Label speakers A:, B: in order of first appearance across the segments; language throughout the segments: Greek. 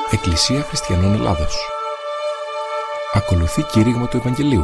A: Εκκλησία Χριστιανών Ελλάδος. Ακολουθεί κήρυγμα του Ευαγγελίου.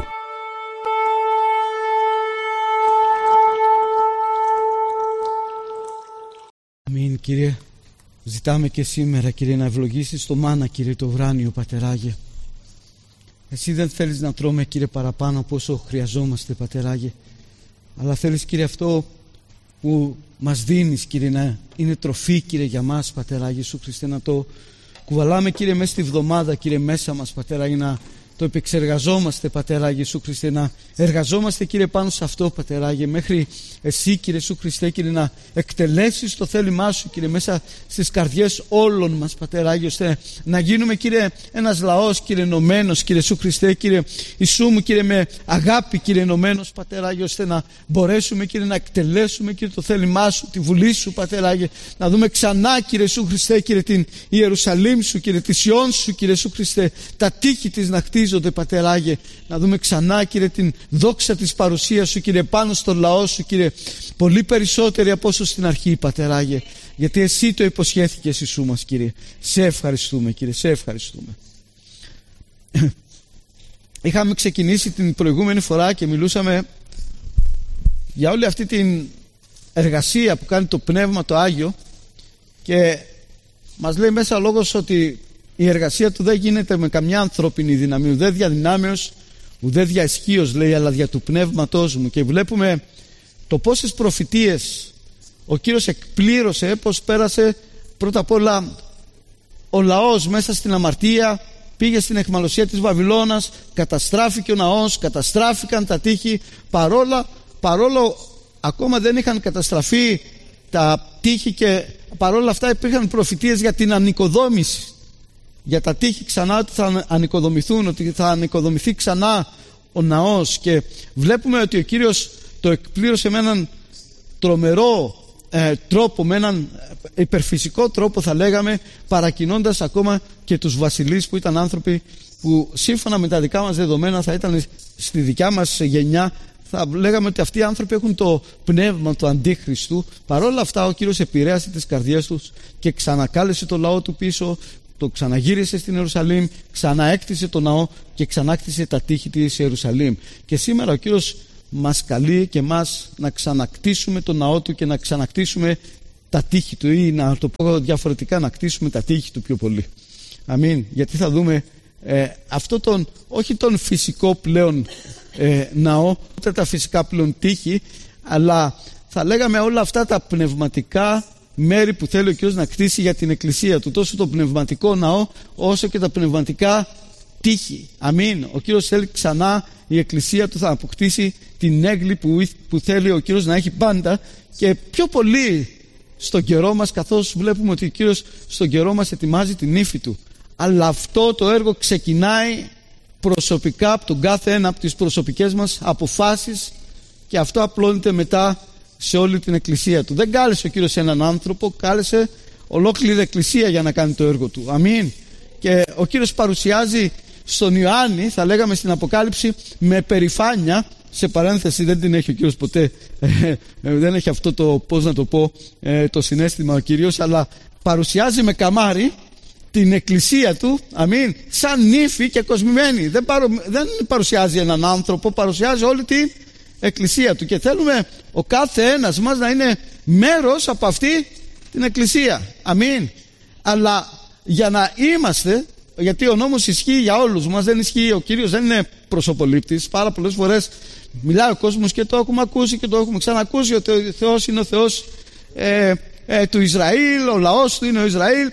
B: Αμήν, Κύριε. Ζητάμε και σήμερα, Κύριε, να ευλογήσεις το μάνα, Κύριε, το ουράνιο, Πατεράγε. Εσύ δεν θέλεις να τρώμε, Κύριε, παραπάνω από όσο χρειαζόμαστε, Πατεράγε, αλλά θέλεις, Κύριε, αυτό που μας δίνεις, Κύριε, να είναι τροφή, Κύριε, για μας, Πατεράγε Ιησού Χριστέ, να το κουβαλάμε, Κύριε, μέσα στη βδομάδα, Κύριε, μέσα μας, Πατεράγε, να το επεξεργαζόμαστε, Πατεράγε Ιησού Χριστέ, να εργαζόμαστε, Κύριε, πάνω σε αυτό, Πατεράγε, μέχρι εσύ, Κύριε Ιησού Χριστέ, Κύριε, να εκτελέσεις το θέλημά σου, Κύριε, μέσα στις καρδιές όλων μας, Πατεράγε, ώστε να γίνουμε, Κύριε, ένας λαός, Κύριε, ενωμένος, Κύριε Ιησού Χριστέ, Κύριε Ιησού μου, Κύριε, με αγάπη, Κύριε, ενωμένος, Πατεράγε, ώστε να μπορέσουμε, Κύριε, να εκτελέσουμε, Κύριε, το θέλημά σου, τη βουλή σου, Πατεράγε, να δούμε ξανά, Κύριε Ιησού Χριστέ, Κύριε, την Ιερουσαλήμ σου, Κύριε, τη Σιών σου, Κύριε Ιησού Χριστέ, τα τείχη της να χτίζονται, Πατεράγε, να δούμε ξανά, Κύριε, την δόξα της παρουσίας σου, Κύριε, πάνω στο λαό σου, Κύριε, πολύ περισσότερη από όσο στην αρχή, Πατεράγε, γιατί εσύ το υποσχέθηκες, Ιησού μας, Κύριε. Σε ευχαριστούμε, Κύριε, σε ευχαριστούμε. Είχαμε ξεκινήσει την προηγούμενη φορά και μιλούσαμε για όλη αυτή την εργασία που κάνει το Πνεύμα το Άγιο, και μας λέει μέσα ο Λόγος ότι η εργασία του δεν γίνεται με καμιά ανθρώπινη δύναμη, ουδέ δια δυνάμεως, ουδέ δια ισχύος, λέει, αλλά δια του Πνεύματός μου. Και βλέπουμε το πόσες προφητείες ο Κύριος εκπλήρωσε, πως πέρασε πρώτα απ' όλα ο λαός μέσα στην αμαρτία, πήγε στην αιχμαλωσία της Βαβυλώνας, καταστράφηκε ο ναός, καταστράφηκαν τα τείχη, παρόλο ακόμα δεν είχαν καταστραφεί τα τείχη, και παρόλα αυτά υπήρχαν προφητείες για την ανοικοδόμηση, για τα τείχη ξανά, ότι θα ανοικοδομηθούν, ότι θα ανοικοδομηθεί ξανά ο ναός. Και βλέπουμε ότι ο Κύριος το εκπλήρωσε με έναν τρομερό τρόπο, με έναν υπερφυσικό τρόπο, θα λέγαμε, παρακινώντας ακόμα και τους βασιλείς, που ήταν άνθρωποι που σύμφωνα με τα δικά μας δεδομένα θα ήταν στη δικιά μας γενιά, θα λέγαμε ότι αυτοί οι άνθρωποι έχουν το πνεύμα του Αντίχριστου. Παρόλα αυτά ο Κύριος επηρέασε τις καρδιές τους και ξανακάλεσε το λαό του πίσω, το ξαναγύρισε στην Ιερουσαλήμ, ξαναέκτισε το ναό και ξανάκτισε τα τείχη της Ιερουσαλήμ. Και σήμερα ο Κύριος μας καλεί και μας να ξανακτήσουμε το ναό του και να ξανακτήσουμε τα τείχη του, ή να το πω διαφορετικά, να κτίσουμε τα τείχη του πιο πολύ. Αμήν. Γιατί θα δούμε αυτό όχι τον φυσικό πλέον ναό, ούτε τα φυσικά πλέον τείχη, αλλά θα λέγαμε όλα αυτά τα πνευματικά μέρη που θέλει ο Κύριος να κτίσει για την Εκκλησία του, τόσο το πνευματικό ναό όσο και τα πνευματικά τείχη. Αμήν. Ο Κύριος θέλει ξανά η Εκκλησία του θα αποκτήσει την έγκλη που θέλει ο Κύριος να έχει πάντα, και πιο πολύ στον καιρό μας, καθώς βλέπουμε ότι ο Κύριος στον καιρό μας ετοιμάζει την ύφη του. Αλλά αυτό το έργο ξεκινάει προσωπικά από τον κάθε ένα, από τις προσωπικές μας αποφάσεις, και αυτό απλώνεται μετά σε όλη την Εκκλησία του. Δεν κάλεσε ο Κύριος έναν άνθρωπο, κάλεσε ολόκληρη Εκκλησία για να κάνει το έργο του. Αμήν. Και ο Κύριος παρουσιάζει στον Ιωάννη, θα λέγαμε στην Αποκάλυψη, με περηφάνεια, σε παρένθεση δεν την έχει ο Κύριος ποτέ, δεν έχει αυτό το, πώς να το πω, το συναίσθημα ο Κύριος, αλλά παρουσιάζει με καμάρι την Εκκλησία του, αμήν, σαν νύφη και κοσμημένη. Δεν παρουσιάζει έναν άνθρωπο, παρουσιάζει όλη την Εκκλησία του, και θέλουμε ο κάθε ένας μας να είναι μέρος από αυτή την Εκκλησία. Αμήν. Αλλά για να είμαστε, γιατί ο νόμος ισχύει για όλους μας, δεν ισχύει, ο Κύριος δεν είναι προσωπολήπτης. Πάρα πολλές φορές μιλάει ο κόσμος, και το έχουμε ακούσει και το έχουμε ξανακούσει, ότι ο Θεός είναι ο Θεός του Ισραήλ, ο λαός του είναι ο Ισραήλ.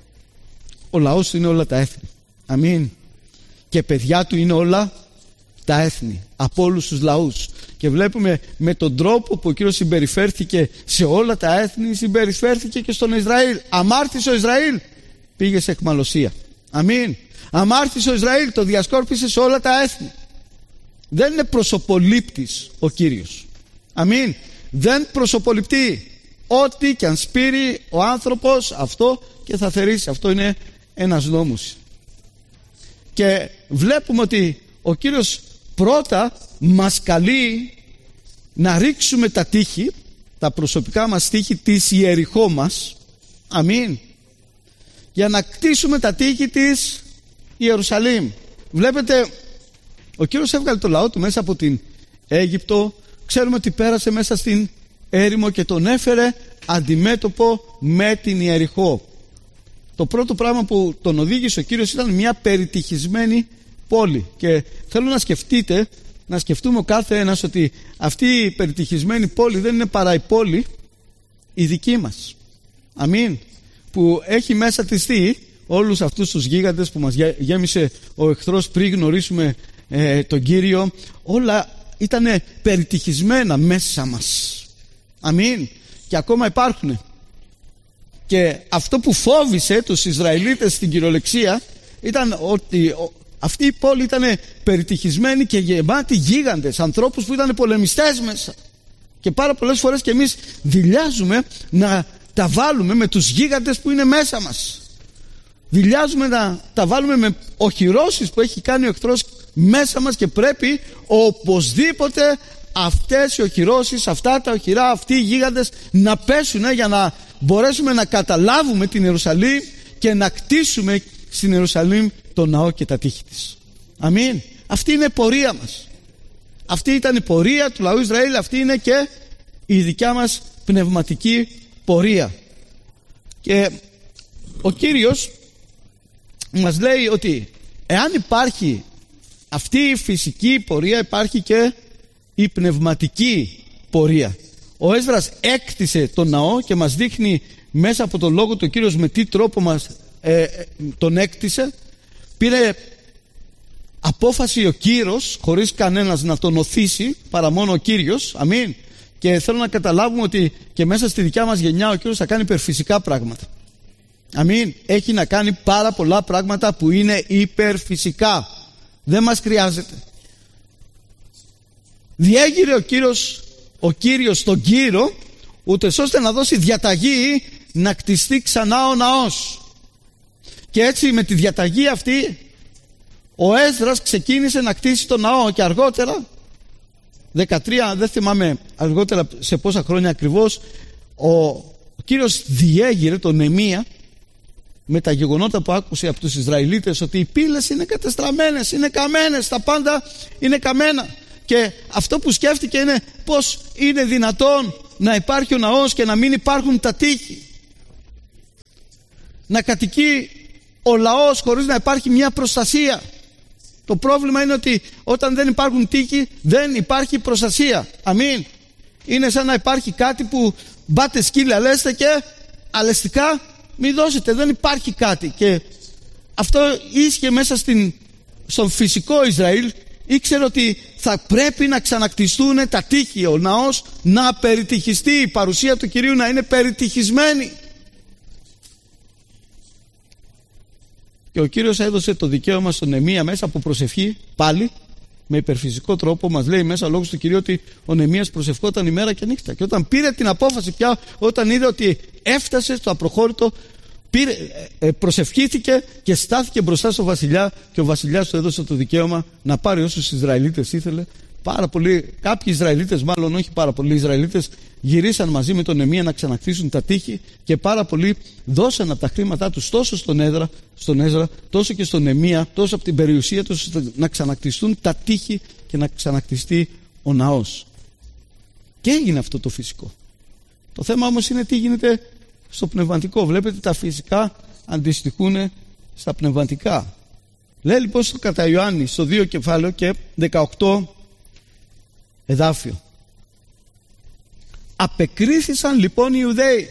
B: Ο λαός του είναι όλα τα έθνη. Αμήν. Και παιδιά του είναι όλα τα έθνη, από όλους τους λαούς. Και βλέπουμε με τον τρόπο που ο Κύριος συμπεριφέρθηκε σε όλα τα έθνη, συμπεριφέρθηκε και στον Ισραήλ. Αμάρτησε ο Ισραήλ, πήγε σε αιχμαλωσία. Αμήν. Αμάρτησε ο Ισραήλ, το διασκόρπισε σε όλα τα έθνη. Δεν είναι προσωπολήπτης ο Κύριος. Αμήν. Δεν προσωποληπτεί. Ό,τι και αν σπείρει ο άνθρωπος, αυτό και θα θερήσει. Αυτό είναι ένας νόμος. Και βλέπουμε ότι ο Κύριος πρώτα μας καλεί να ρίξουμε τα τείχη, τα προσωπικά μας τείχη της Ιεριχώ μας. Αμήν. για να κτίσουμε τα τείχη της Ιερουσαλήμ. Βλέπετε, ο Κύριος έβγαλε το λαό του μέσα από την Αίγυπτο. Ξέρουμε ότι πέρασε μέσα στην έρημο και τον έφερε αντιμέτωπο με την Ιεριχώ. Το πρώτο πράγμα που τον οδήγησε ο Κύριος ήταν μια περιτυχισμένη πόλη. Και θέλω να σκεφτούμε ο κάθε ένας ότι αυτή η περιτυχισμένη πόλη δεν είναι παρά η πόλη η δική μας. Αμήν. Που έχει μέσα της όλους αυτούς τους γίγαντες που μας γέμισε ο εχθρός πριν γνωρίσουμε τον Κύριο. Όλα ήταν περιτυχισμένα μέσα μας. Αμήν. Και ακόμα υπάρχουν. Και αυτό που φόβησε τους Ισραηλίτες στην κυριολεξία ήταν ότι αυτή η πόλη ήταν περιτυχισμένη και γεμάτη γίγαντες, ανθρώπους που ήταν πολεμιστές μέσα. Και πάρα πολλές φορές και εμείς δειλιάζουμε να τα βάλουμε με τους γίγαντες που είναι μέσα μας. Δειλιάζουμε να τα βάλουμε με οχυρώσεις που έχει κάνει ο εχθρός μέσα μας και πρέπει οπωσδήποτε αυτές οι οχυρώσεις, αυτά τα οχυρά, αυτοί οι γίγαντες να πέσουν για να μπορέσουμε να καταλάβουμε την Ιερουσαλήμ και να κτίσουμε στην Ιερουσαλήμ το ναό και τα τείχη της. Αμήν. Αυτή είναι η πορεία μας. Αυτή ήταν η πορεία του λαού Ισραήλ. Αυτή είναι και η δικιά μας πνευματική πορεία. Και ο Κύριος μας λέει ότι εάν υπάρχει αυτή η φυσική πορεία, υπάρχει και η πνευματική πορεία. Ο Έσδρας έκτισε τον ναό και μας δείχνει μέσα από τον λόγο του Κύριος με τι τρόπο μας τον έκτισε. Πήρε απόφαση ο Κύρος χωρίς κανένας να τον οθήσει παρά μόνο ο Κύριος. Αμήν. Και θέλω να καταλάβουμε ότι και μέσα στη δικιά μας γενιά ο Κύριος θα κάνει υπερφυσικά πράγματα. Αμήν. Έχει να κάνει πάρα πολλά πράγματα που είναι υπερφυσικά. Δεν μας χρειάζεται. Διέγειρε ο Κύριος τον Κύρο ούτως ώστε να δώσει διαταγή να κτιστεί ξανά ο ναός. Και έτσι με τη διαταγή αυτή ο Έσδρας ξεκίνησε να κτίσει τον ναό και αργότερα 13, δεν θυμάμαι αργότερα σε πόσα χρόνια ακριβώς, ο Κύριος διέγειρε τον Νεεμία με τα γεγονότα που άκουσε από τους Ισραηλίτες ότι οι πύλες είναι κατεστραμμένες, είναι καμένες, τα πάντα είναι καμένα. Και αυτό που σκέφτηκε είναι πως είναι δυνατόν να υπάρχει ο ναός και να μην υπάρχουν τα τείχη. Να κατοικεί ο λαός χωρίς να υπάρχει μια προστασία. Το πρόβλημα είναι ότι όταν δεν υπάρχουν τείχη δεν υπάρχει προστασία. Αμήν. Είναι σαν να υπάρχει κάτι που μπάτε σκύλια λέστε και αλεστικά μην δώσετε. Δεν υπάρχει κάτι. Και αυτό ίσχυε μέσα στον φυσικό Ισραήλ. Ήξερε ότι θα πρέπει να ξανακτιστούν τα τείχη, ο ναός να περιτυχιστεί, η παρουσία του Κυρίου να είναι περιτυχισμένη. Και ο Κύριος έδωσε το δικαίωμα στον Νεεμία μέσα από προσευχή, πάλι με υπερφυσικό τρόπο. Μας λέει μέσα ο λόγος του Κυρίου ότι ο Νεεμίας προσευχόταν ημέρα και νύχτα. Και όταν πήρε την απόφαση πια, όταν είδε ότι έφτασε στο απροχώρητο, προσευχήθηκε και στάθηκε μπροστά στο βασιλιά και ο βασιλιάς του έδωσε το δικαίωμα να πάρει όσους Ισραηλίτες ήθελε. Κάποιοι Ισραηλίτες, μάλλον όχι πάρα πολλοί Ισραηλίτες, γυρίσαν μαζί με τον Νεεμία να ξανακτήσουν τα τείχη και πάρα πολλοί δώσαν από τα χρήματά τους τόσο στον Έσδρα, τόσο και στον Νεεμία, τόσο από την περιουσία τους να ξανακτιστούν τα τείχη και να ξανακτιστεί ο ναός. Και έγινε αυτό το φυσικό. Το θέμα όμως είναι τι γίνεται στο πνευματικό. Βλέπετε, τα φυσικά αντιστοιχούν στα πνευματικά. Λέει λοιπόν στο κατά Ιωάννη στο 2 κεφάλαιο και 18 εδάφιο. Απεκρίθησαν λοιπόν οι Ιουδαίοι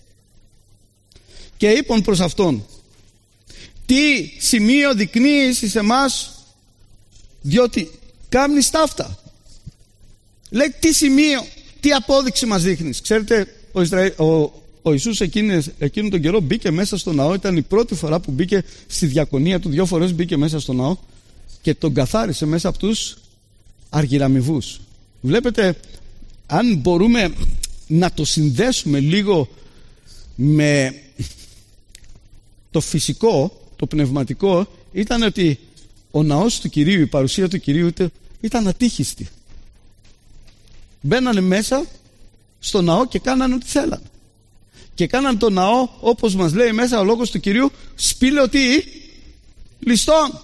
B: και είπαν προς αυτόν, τι σημείο δεικνύεις εις εμάς, διότι κάμνεις ταύτα. Λέει, τι σημείο, τι απόδειξη μας δείχνεις. Ξέρετε, ο Ιησούς εκείνον τον καιρό μπήκε μέσα στο ναό. Ήταν η πρώτη φορά που μπήκε στη διακονία του. 2 φορές μπήκε μέσα στο ναό και τον καθάρισε μέσα από τους αργυραμοιβούς. Βλέπετε, αν μπορούμε να το συνδέσουμε λίγο με το φυσικό, το πνευματικό, ήταν ότι ο ναός του Κυρίου, η παρουσία του Κυρίου ήταν ατύχιστη. Μπαίνανε μέσα στο ναό και κάνανε ό,τι θέλανε. και κάναν τον ναό, όπως μας λέει μέσα ο λόγος του Κυρίου, σπήλαιο τι? Ληστών.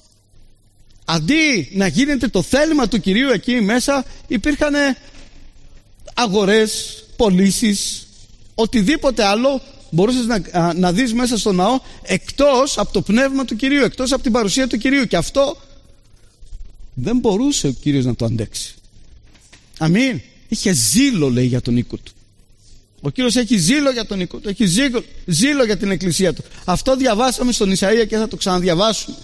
B: Αντί να γίνεται το θέλημα του Κυρίου εκεί μέσα, υπήρχαν αγορές, πωλήσεις, οτιδήποτε άλλο μπορούσες να δεις μέσα στο ναό, εκτός από το πνεύμα του Κυρίου, εκτός από την παρουσία του Κυρίου. Και αυτό δεν μπορούσε ο Κύριος να το αντέξει. Αμήν. Είχε ζήλο, λέει, για τον οίκο του. Ο Κύριος έχει ζήλο για τον οίκο του, έχει ζήλο για την εκκλησία του. Αυτό διαβάσαμε στον Ισαΐα και θα το ξαναδιαβάσουμε.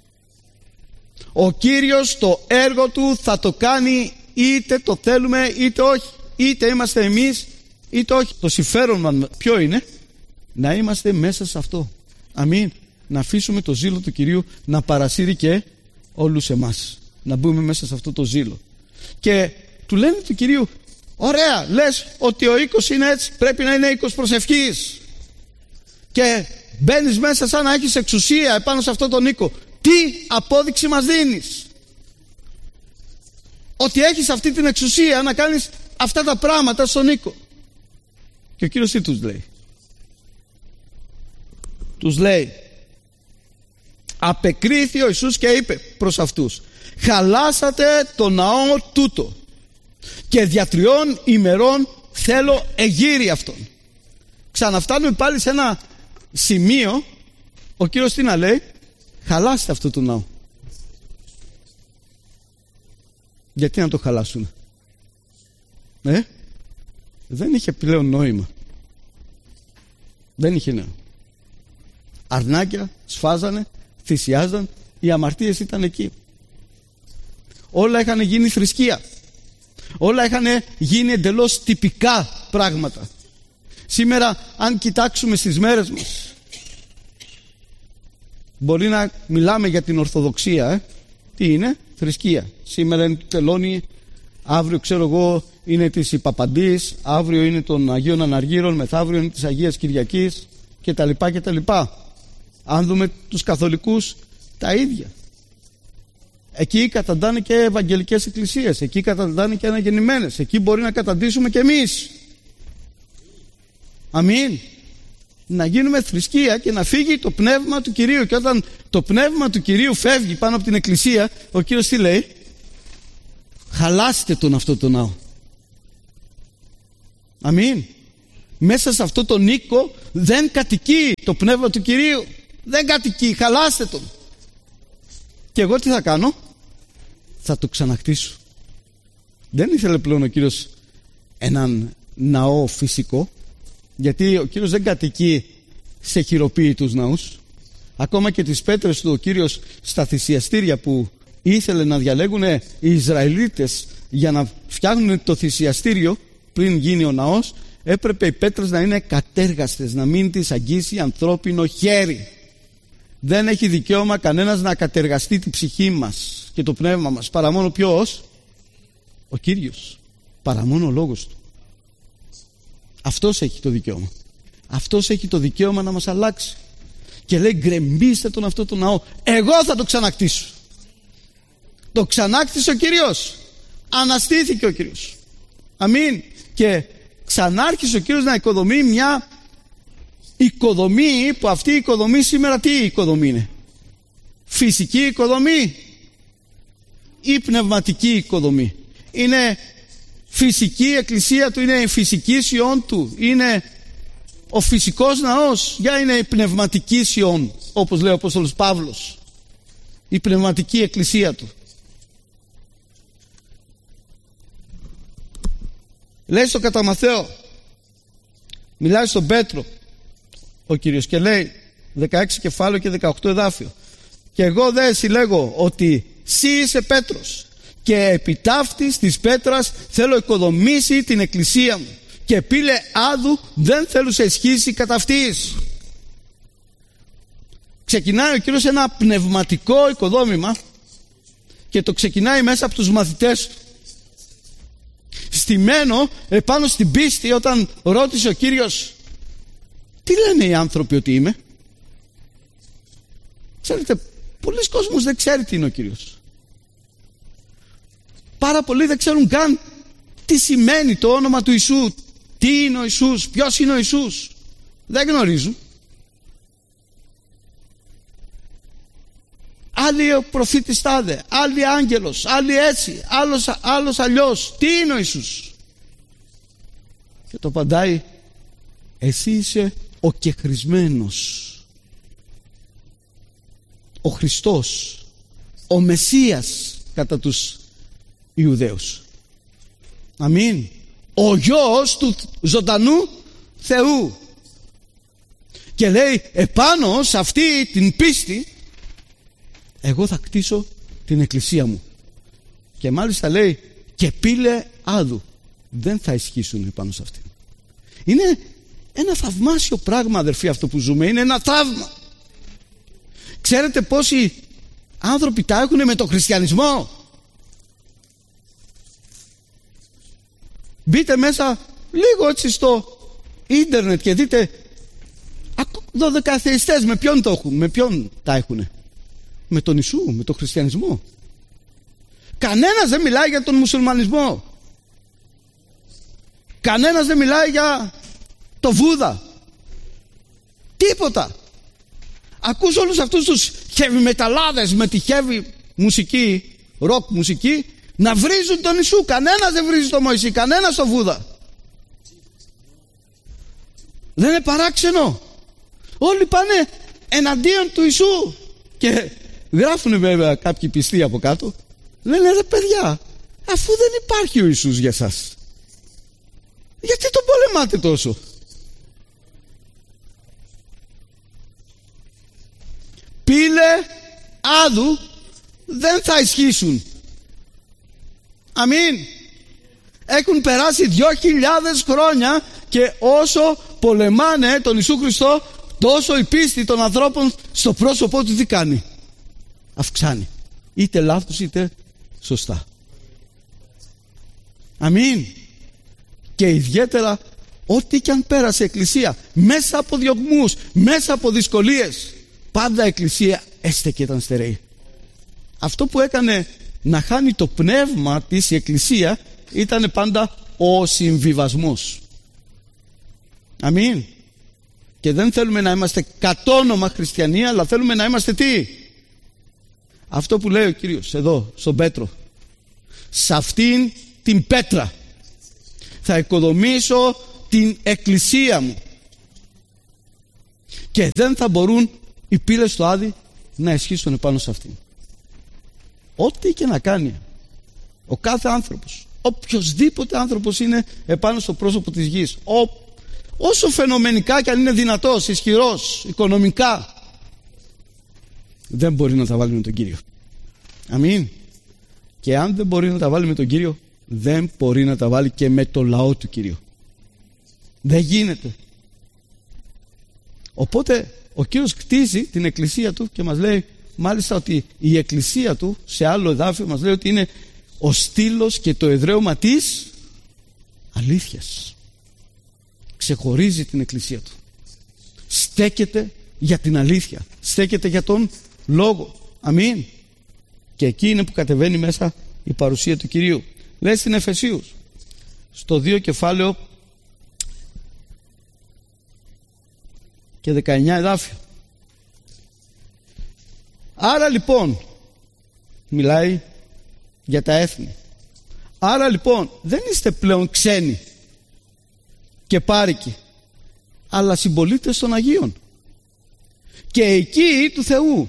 B: Ο Κύριος το έργο του θα το κάνει είτε το θέλουμε είτε όχι. Είτε είμαστε εμείς είτε όχι. Το συμφέρον μας ποιο είναι? Να είμαστε μέσα σε αυτό. Αμήν. Να αφήσουμε το ζήλο του Κυρίου να παρασύρει και όλους εμάς. Να μπούμε μέσα σε αυτό το ζήλο. Και του λένε του Κυρίου, ωραία, λες ότι ο οίκος είναι έτσι, πρέπει να είναι οίκος προσευχής. Και μπαίνεις μέσα σαν να έχεις εξουσία επάνω σε αυτόν τον οίκο. Τι απόδειξη μας δίνεις? Ότι έχεις αυτή την εξουσία να κάνεις αυτά τα πράγματα στον οίκο. Και ο Κύριος τι τους λέει? Τους λέει, απεκρίθη ο Ιησούς και είπε προς αυτούς, χαλάσατε το ναό τούτο και δια 3 ημερών θέλω εγείρει αυτόν. Ξαναφτάνουμε πάλι σε ένα σημείο. Ο Κύριος τι να λέει? Χαλάστε αυτό το ναό. Γιατί να το χαλάσουν? Δεν είχε πλέον νόημα. Δεν είχε νόημα. Αρνάκια σφάζανε, θυσιάζαν, οι αμαρτίες ήταν εκεί. Όλα είχαν γίνει θρησκεία. Όλα είχαν γίνει εντελώς τυπικά πράγματα. Σήμερα αν κοιτάξουμε στις μέρες μας, μπορεί να μιλάμε για την Ορθοδοξία. Τι είναι? Θρησκεία. Σήμερα είναι του Τελώνη, αύριο ξέρω εγώ είναι της Ιπαπαντής, αύριο είναι των Αγίων Αναργύρων, μεθαύριο είναι της Αγίας Κυριακής κτλ. Αν δούμε τους καθολικούς, τα ίδια. Εκεί καταντάνε και ευαγγελικές εκκλησίες, εκεί καταντάνε και αναγεννημένες, εκεί μπορεί να καταντήσουμε και εμείς. Αμήν. Να γίνουμε θρησκεία και να φύγει το πνεύμα του Κυρίου. Και όταν το πνεύμα του Κυρίου φεύγει πάνω από την εκκλησία, ο Κύριος τι λέει? Χαλάστε τον αυτό το ναό. Αμήν. Μέσα σε αυτό τον οίκο δεν κατοικεί το πνεύμα του Κυρίου. Δεν κατοικεί, χαλάστε τον. Και εγώ τι θα κάνω? Θα το ξαναχτίσω. Δεν ήθελε πλέον ο Κύριος έναν ναό φυσικό, γιατί ο Κύριος δεν κατοικεί σε χειροποίητους ναούς. Ακόμα και τις πέτρες του ο Κύριος στα θυσιαστήρια που ήθελε να διαλέγουν οι Ισραηλίτες για να φτιάχνουν το θυσιαστήριο πριν γίνει ο ναός, έπρεπε οι πέτρες να είναι κατέργαστες, να μην τις αγγίσει ανθρώπινο χέρι. Δεν έχει δικαίωμα κανένας να κατεργαστεί την ψυχή μας και το πνεύμα μας, παρά μόνο ποιος? Ο Κύριος. Παρά μόνο ο λόγος του. Αυτός έχει το δικαίωμα. Αυτός έχει το δικαίωμα να μας αλλάξει. Και λέει, γκρεμίστε τον αυτό το ναό. Εγώ θα το ξανακτήσω. Το ξανάκτησε ο Κύριος. Αναστήθηκε ο Κύριος. Αμήν. Και ξανάρχισε ο Κύριος να οικοδομεί μια οικοδομή, που αυτή η οικοδομή σήμερα τι οικοδομή είναι? Φυσική οικοδομή ή πνευματική οικοδομή? Είναι φυσική εκκλησία του, είναι η φυσική Σιών του, είναι ο φυσικός ναός, για είναι η πνευματική Σιών, όπως λέει ο Απόστολος Παύλος, η πνευματική εκκλησία του. Λέει στο κατά Μαθαίο, μιλάει στον Πέτρο ο Κύριος και λέει 16 κεφάλαιο και 18 εδάφιο, και εγώ δε συλλέγω ότι σύ είσαι Πέτρος και επί ταύτης της πέτρας θέλω οικοδομήσει την εκκλησία μου και πύλε άδου δεν θέλω σε ισχύσει κατά αυτής. Ξεκινάει ο Κύριος ένα πνευματικό οικοδόμημα και το ξεκινάει μέσα από τους μαθητές του, στημένο επάνω στην πίστη. Όταν ρώτησε ο Κύριος, τι λένε οι άνθρωποι ότι είμαι? Ξέρετε, πολλοί κόσμος δεν ξέρει τι είναι ο Κύριος. Πάρα πολλοί δεν ξέρουν καν τι σημαίνει το όνομα του Ιησού, τι είναι ο Ιησούς, ποιος είναι ο Ιησούς. Δεν γνωρίζουν. Άλλοι ο προφήτης τάδε, άλλοι άγγελος, άλλοι έτσι, άλλος αλλιώς. Τι είναι ο Ιησούς? Και το απαντάει, εσύ είσαι ο κεχρισμένος, ο Χριστός, ο Μεσσίας κατά τους Ιουδαίους. Αμήν. Ο γιος του ζωντανού Θεού. Και λέει, επάνω σε αυτή την πίστη εγώ θα κτίσω την εκκλησία μου. Και μάλιστα λέει, και πύλε άδου δεν θα ισχύσουν επάνω σε αυτήν. Είναι ένα θαυμάσιο πράγμα, αδερφοί, αυτό που ζούμε. Είναι ένα θαύμα. Ξέρετε πόσοι άνθρωποι τα έχουν με το χριστιανισμό? Μπείτε μέσα λίγο έτσι στο ίντερνετ και δείτε 12 αθεϊστές με ποιον το έχουν, με ποιον τα έχουν? Με τον Ιησού, με τον χριστιανισμό. Κανένας δεν μιλάει για τον μουσουλμανισμό. Κανένας δεν μιλάει για το Βούδα. Τίποτα. Ακούς όλους αυτούς τους heavy μεταλλάδες με τη heavy μουσική, rock μουσική, να βρίζουν τον Ιησού. Κανένας δεν βρίζει τον Μωυσή, κανένας τον Βούδα. Δεν είναι παράξενο? Όλοι πάνε εναντίον του Ιησού. Και γράφουν βέβαια κάποιοι πιστοί από κάτω, λένε, ρε παιδιά, αφού δεν υπάρχει ο Ιησούς για σας, γιατί τον πολεμάτε τόσο? Πύλε άδου δεν θα ισχύσουν. Αμήν. Έχουν περάσει 2.000 χρόνια και όσο πολεμάνε τον Ιησού Χριστό, τόσο η πίστη των ανθρώπων στο πρόσωπό του τι κάνει? Αυξάνει. Είτε λάθος είτε σωστά. Αμήν. Και ιδιαίτερα ό,τι και αν πέρασε η Εκκλησία, μέσα από διωγμούς, μέσα από δυσκολίες, πάντα η Εκκλησία έστεκε, ήταν στερεή. Αυτό που έκανε να χάνει το πνεύμα της η Εκκλησία ήταν πάντα ο συμβιβασμός. Αμήν. Και δεν θέλουμε να είμαστε κατόνομα χριστιανοί, αλλά θέλουμε να είμαστε τι? Αυτό που λέει ο Κύριος εδώ στον Πέτρο, σε αυτήν την πέτρα θα οικοδομήσω την εκκλησία μου και δεν θα μπορούν οι πύλες του Άδη να ισχύσουν επάνω σε αυτήν. Ό,τι και να κάνει ο κάθε άνθρωπος, οποιοσδήποτε άνθρωπος είναι επάνω στο πρόσωπο της γης, όσο φαινομενικά και αν είναι δυνατός, ισχυρός, οικονομικά, δεν μπορεί να τα βάλει με τον Κύριο. Αμήν. Και αν δεν μπορεί να τα βάλει με τον Κύριο, δεν μπορεί να τα βάλει και με το λαό του Κυρίου. Δεν γίνεται. Οπότε ο Κύριος κτίζει την εκκλησία του και μας λέει μάλιστα ότι η εκκλησία του, σε άλλο εδάφιο μας λέει ότι είναι ο στήλος και το εδραίωμα της αλήθειας. Ξεχωρίζει την εκκλησία του. Στέκεται για την αλήθεια. Στέκεται για τον λόγο. Αμήν. Και εκεί είναι που κατεβαίνει μέσα η παρουσία του Κυρίου. Λέει στην Εφεσίους, στο 2 κεφάλαιο και 19 εδάφιο. Άρα λοιπόν, μιλάει για τα έθνη. Άρα λοιπόν δεν είστε πλέον ξένοι και πάρικοι, αλλά συμπολίτες των Αγίων και εκεί του Θεού,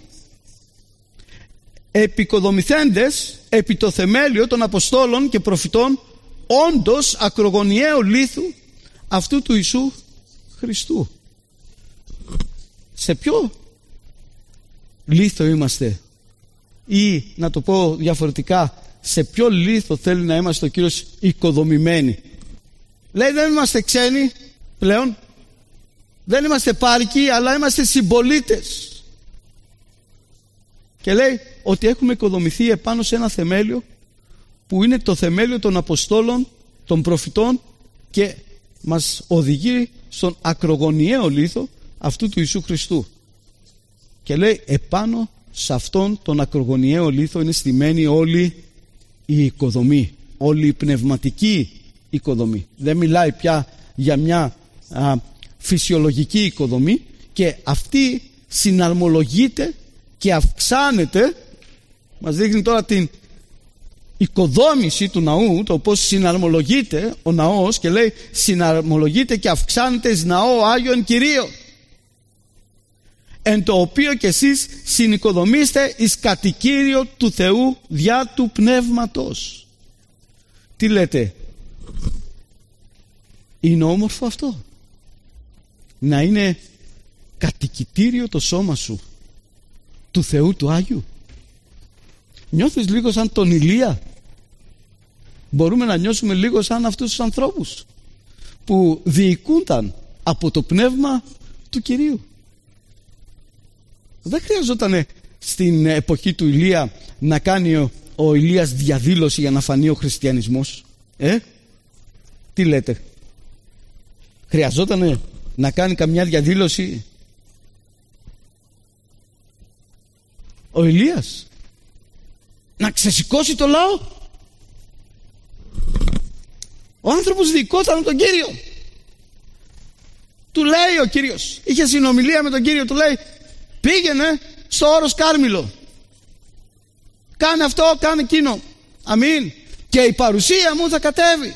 B: επικοδομηθέντες επί το θεμέλιο των Αποστόλων και Προφητών, όντως ακρογωνιαίου λίθου αυτού του Ιησού Χριστού. Σε ποιο λίθο είμαστε? Ή να το πω διαφορετικά, σε ποιο λίθο θέλει να είμαστε ο Κύριος οικοδομημένοι? Λέει δεν είμαστε ξένοι πλέον, δεν είμαστε πάρικοι, αλλά είμαστε συμπολίτες. Και λέει ότι έχουμε οικοδομηθεί επάνω σε ένα θεμέλιο που είναι το θεμέλιο των Αποστόλων, των Προφητών και μας οδηγεί στον ακρογωνιαίο λίθο αυτού του Ιησού Χριστού. Και λέει επάνω σε αυτόν τον ακρογωνιαίο λίθο είναι στημένη όλη η οικοδομή, όλη η πνευματική οικοδομή. Δεν μιλάει πια για μια φυσιολογική οικοδομή και αυτή συναρμολογείται και αυξάνεται. Μας δείχνει τώρα την οικοδόμηση του ναού, το πώς συναρμολογείται ο ναός, και λέει συναρμολογείται και αυξάνεται εις ναό Άγιον Κυρίο, εν το οποίο και εσείς συνοικοδομήστε εις κατοικήριο του Θεού διά του Πνεύματος. Τι λέτε? Είναι όμορφο αυτό, να είναι κατοικητήριο το σώμα σου του Θεού του Άγιου? Νιώθεις λίγο σαν τον Ηλία? Μπορούμε να νιώσουμε λίγο σαν αυτούς τους ανθρώπους που διοικούνταν από το πνεύμα του Κυρίου. Δεν χρειαζόταν στην εποχή του Ηλία να κάνει ο Ηλίας διαδήλωση για να φανεί ο χριστιανισμός. Τι λέτε? Χρειαζόταν να κάνει καμιά διαδήλωση ο Ηλίας να ξεσηκώσει το λαό? Ο άνθρωπος διοικόταν τον Κύριο. Του λέει ο Κύριος, είχε συνομιλία με τον Κύριο, του λέει πήγαινε στο όρος Κάρμηλο, κάνε αυτό, κάνε εκείνο, αμήν, και η παρουσία μου θα κατέβει.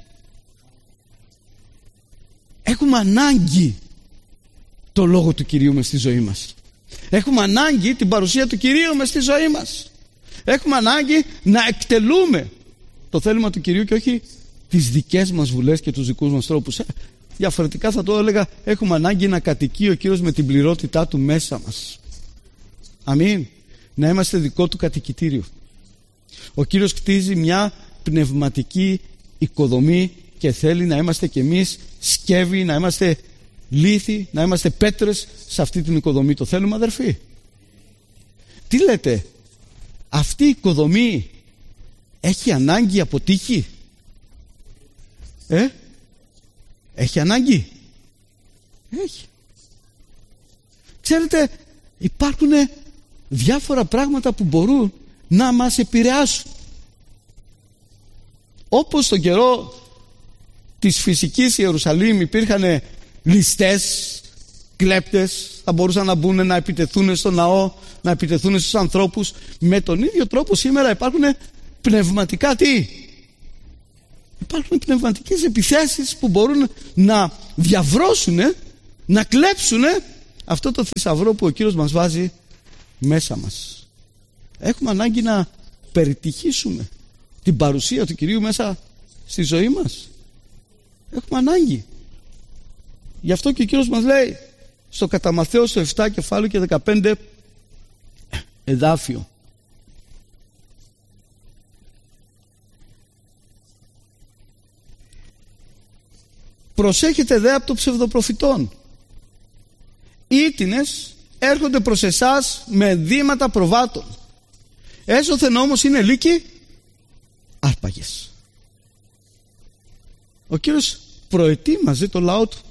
B: Έχουμε ανάγκη το λόγο του Κυρίου μες στη ζωή μας. Έχουμε ανάγκη την παρουσία του Κυρίου μες στη ζωή μας. Έχουμε ανάγκη να εκτελούμε το θέλημα του Κυρίου και όχι τις δικές μας βουλές και τους δικούς μας τρόπους. Διαφορετικά θα το έλεγα, έχουμε ανάγκη να κατοικεί ο Κύριος με την πληρότητά του μέσα μας. Αμήν. Να είμαστε δικό του κατοικητήριο. Ο Κύριος κτίζει μια πνευματική οικοδομή και θέλει να είμαστε κι εμείς σκεύη, να είμαστε λίθοι, να είμαστε πέτρες σε αυτή την οικοδομή. Το θέλουμε, αδερφοί? Τι λέτε? Αυτή η οικοδομή έχει ανάγκη από τύχη? Έχει ανάγκη? Έχει. Ξέρετε, υπάρχουν διάφορα πράγματα που μπορούν να μας επηρεάσουν. Όπως στον καιρό της φυσικής Ιερουσαλήμ υπήρχαν ληστές, κλέπτες, θα μπορούσαν να μπουν να επιτεθούν στο ναό, να επιτεθούν στους ανθρώπους. Με τον ίδιο τρόπο σήμερα υπάρχουν πνευματικά τι? Υπάρχουν πνευματικές επιθέσεις που μπορούν να διαβρώσουν, να κλέψουν αυτό το θησαυρό που ο Κύριος μας βάζει μέσα μας. Έχουμε ανάγκη να περιτυχήσουμε την παρουσία του Κυρίου μέσα στη ζωή μας. Έχουμε ανάγκη. Γι' αυτό και ο Κύριος μας λέει στο κατά Μαθαίο στο 7 κεφάλαιο και 15 εδάφιο: προσέχετε δε από το ψευδοπροφητών. Ήτινες έρχονται προς εσάς με δήματα προβάτων, έσωθεν όμως είναι λύκοι άρπαγες. Ο Κύριος προετοίμαζε το λαό του.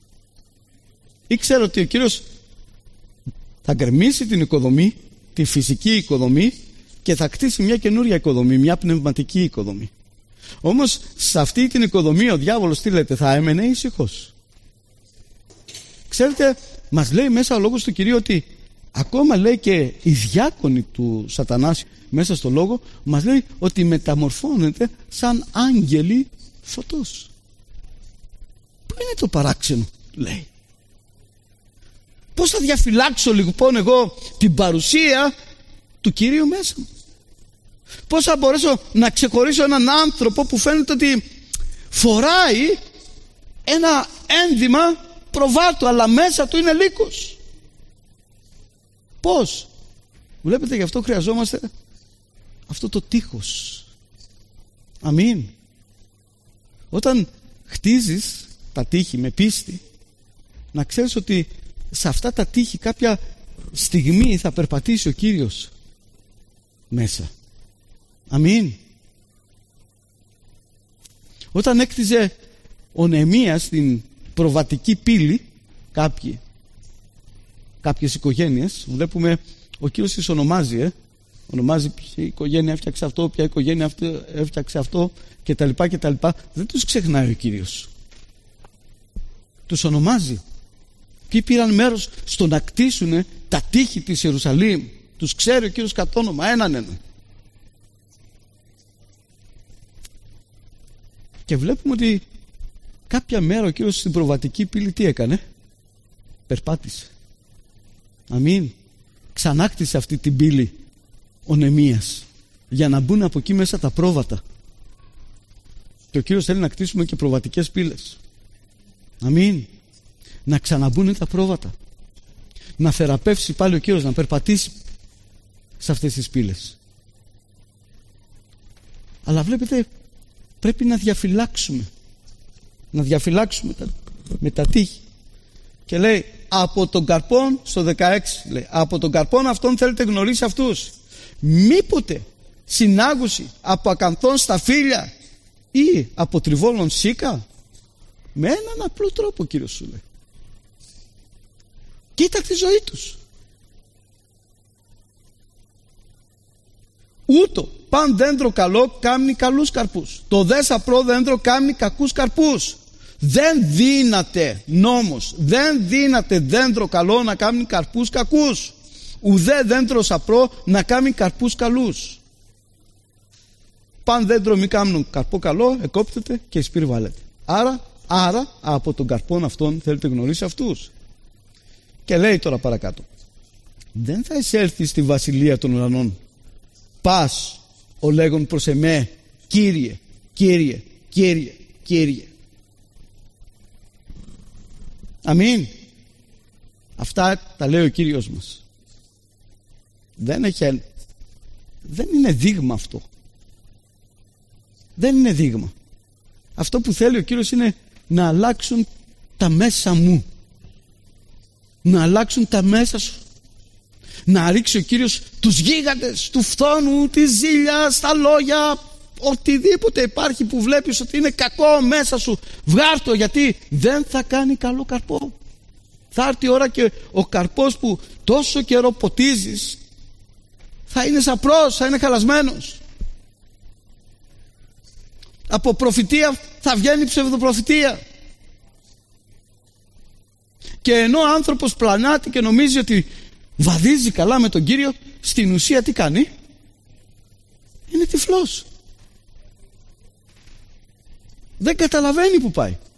B: Ήξερε ότι ο Κύριος θα γκρεμίσει την οικοδομή, τη φυσική οικοδομή, και θα κτίσει μια καινούρια οικοδομή, μια πνευματική οικοδομή. Όμως σε αυτή την οικοδομή ο διάβολος, τι λέτε, θα έμενε ήσυχος? Ξέρετε, μας λέει μέσα ο λόγος του Κυρίου ότι ακόμα, λέει, και οι διάκονοι του Σατανάς μέσα στο λόγο μας λέει ότι μεταμορφώνεται σαν άγγελοι φωτός. Πού είναι το παράξενο, λέει? Πώς θα διαφυλάξω λοιπόν εγώ την παρουσία του Κυρίου μέσα μου? Πώς θα μπορέσω να ξεχωρίσω έναν άνθρωπο που φαίνεται ότι φοράει ένα ένδυμα προβάτου αλλά μέσα του είναι λύκος? Πώς? Βλέπετε, γι' αυτό χρειαζόμαστε αυτό το τείχος. Αμήν. Όταν χτίζεις τα τείχη με πίστη, να ξέρεις ότι σε αυτά τα τείχη κάποια στιγμή θα περπατήσει ο Κύριος μέσα. Αμήν. Όταν έκτιζε ο Νεεμίας την προβατική πύλη, κάποιες οικογένειες, βλέπουμε ο Κύριος τις ονομάζει, ονομάζει ποια οικογένεια έφτιαξε αυτό, ποια οικογένεια έφτιαξε αυτό κτλ. Δεν τους ξεχνάει ο Κύριος. τους ονομάζει. Ποιοι πήραν μέρος στο να κτίσουν τα τείχη της Ιερουσαλήμ. Τους ξέρει ο Κύριος κατ' όνομα, έναν. Και βλέπουμε ότι κάποια μέρα ο Κύριος στην προβατική πύλη τι έκανε? Περπάτησε. Αμήν. Ξανάκτησε αυτή την πύλη ο Νεεμίας για να μπουν από εκεί μέσα τα πρόβατα. Και ο Κύριος θέλει να κτίσουμε και προβατικές πύλες. Αμήν. Να ξαναμπούν τα πρόβατα. Να θεραπεύσει πάλι ο Κύριος, να περπατήσει σε αυτές τις πύλες. Αλλά βλέπετε, πρέπει να διαφυλάξουμε. Να διαφυλάξουμε με τα τείχη. Και λέει, από τον καρπόν, στο 16 λέει, από τον καρπόν αυτόν θέλετε γνωρίσει αυτούς. Μήποτε συνάγουση από ακανθών σταφύλια ή από τριβόλων σίκα? Με έναν απλό τρόπο, Κύριος σου λέει. Κοίτα τη ζωή τους. Ούτω παν δέντρο καλό κάμνει καλούς καρπούς. Το δε σαπρό δέντρο κάμνει κακούς καρπούς. Δεν δύναται νόμος, δεν δύναται δέντρο καλό να κάμνει καρπούς κακούς. Ουδέ δέντρο σαπρό να κάμνει καρπούς καλούς. Παν δέντρο μη κάμνουν καρπό καλό, εκόπτεται και εις πύρ βάλετε. Άρα από τον καρπόν αυτόν θέλετε γνωρίσει αυτούς. Και λέει τώρα παρακάτω, δεν θα εισέλθει στη βασιλεία των ουρανών. Πας ο λέγον προς εμέ, Κύριε, Κύριε, Κύριε, Κύριε. Αμήν. Αυτά τα λέει ο Κύριος μας. Δεν είναι δείγμα αυτό. Δεν είναι δείγμα. Αυτό που θέλει ο Κύριος είναι να αλλάξουν τα μέσα μου. Να αλλάξουν τα μέσα σου. Να ρίξει ο Κύριος τους γίγαντες του φθόνου, τη ζήλια, τα λόγια, οτιδήποτε υπάρχει που βλέπεις ότι είναι κακό μέσα σου, βγάρ' το, γιατί δεν θα κάνει καλό καρπό. Θα έρθει η ώρα και ο καρπός που τόσο καιρό ποτίζεις θα είναι σαπρός, θα είναι χαλασμένος. Από προφητεία θα βγαίνει ψευδοπροφητεία. Και ενώ ο άνθρωπος πλανάται και νομίζει ότι βαδίζει καλά με τον Κύριο, στην ουσία τι κάνει? Είναι τυφλός. Δεν καταλαβαίνει που πάει.